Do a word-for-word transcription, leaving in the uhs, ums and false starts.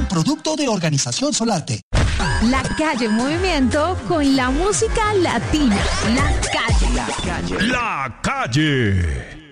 un producto de Organización Solarte. La calle en movimiento con la música latina. La calle. La calle. La calle.